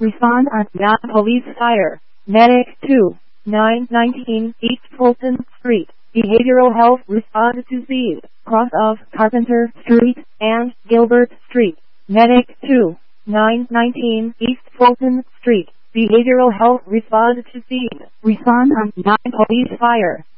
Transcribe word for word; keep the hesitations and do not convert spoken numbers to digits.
Respond at nine Police Fire. Medic two, nine nineteen East Fulton Street. Behavioral Health responded to scene, cross of Carpenter Street and Gilbert Street. Medic two, nine nineteen East Fulton Street. Behavioral Health responded to scene. Respond at nine Police Fire.